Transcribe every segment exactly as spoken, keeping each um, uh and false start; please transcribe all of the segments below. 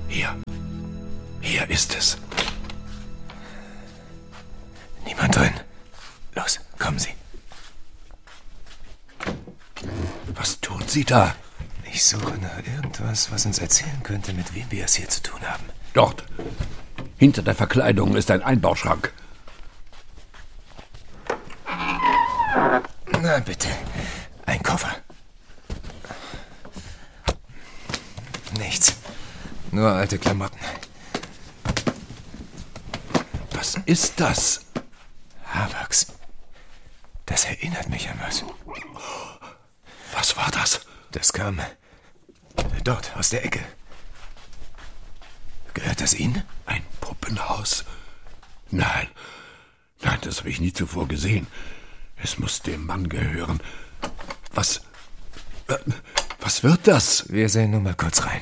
Hier. Hier ist es. Niemand drin. Los, kommen Sie. Was tun Sie da? Ich suche nach irgendwas, was uns erzählen könnte, mit wem wir es hier zu tun haben. Dort. Hinter der Verkleidung ist ein Einbauschrank. Na bitte. Ein Koffer. Nichts. Nur alte Klamotten. Was ist das? Haarwachs. Das erinnert mich an was. Was war das? Das kam dort, aus der Ecke. Gehört das Ihnen? Ein Puppenhaus? Nein. Nein, das habe ich nie zuvor gesehen. Es muss dem Mann gehören. Was... Was wird das? Wir sehen nur mal kurz rein.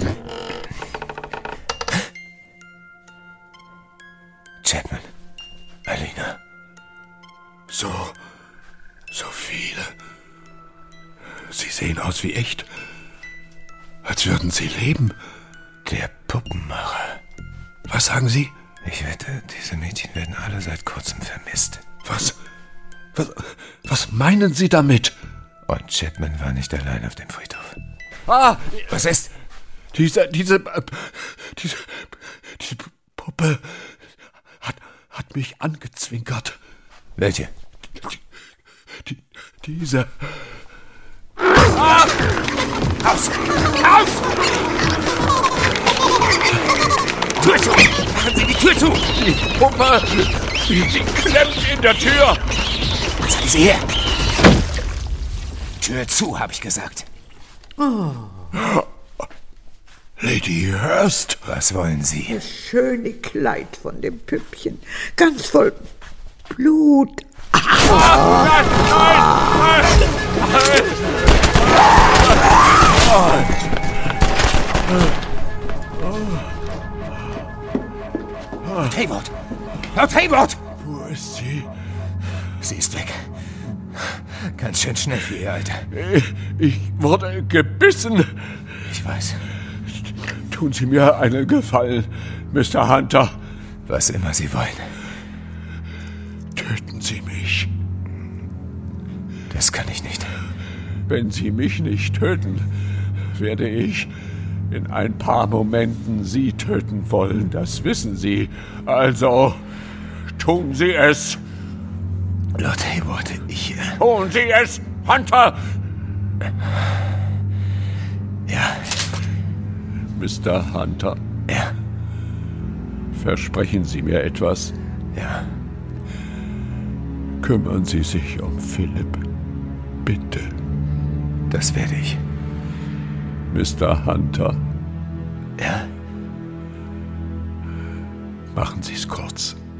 Chapman. Alina. So... So viele... Sie sehen aus wie echt. Als würden sie leben. Der Puppenmacher. Was sagen Sie? Ich wette, diese Mädchen werden alle seit kurzem vermisst. Was? Was, was meinen Sie damit? Und Chapman war nicht allein auf dem Friedhof. Ah! Was ist? Diese, diese, äh, diese, diese Puppe hat, hat mich angezwinkert. Welche? Die, diese... Ah! Raus! Raus! Tür zu! Machen Sie die Tür zu! Die Puppe, die, die klemmt in der Tür! Zeigen Sie her! Tür zu, habe ich gesagt. Oh. Lady Hurst! Was wollen Sie? Das schöne Kleid von dem Püppchen. Ganz voll Blut. Ah, nein, nein, nein, Lord Hayward! Lord Hayward! Wo ist sie? Sie ist weg. Ganz schön schnell für Ihr Alter. Ich, ich wurde gebissen. Ich weiß. Tun Sie mir einen Gefallen, Mister Hunter. Was immer Sie wollen. Töten Sie mich. Das kann ich nicht. Wenn Sie mich nicht töten, werde ich in ein paar Momenten Sie töten wollen. Das wissen Sie. Also, tun Sie es. Lord Hayward, ich... Äh Tun Sie es, Hunter! Ja. Mister Hunter. Ja. Versprechen Sie mir etwas. Ja. Kümmern Sie sich um Philipp. Bitte. Das werde ich. Mister Hunter. Ja. Machen Sie es kurz.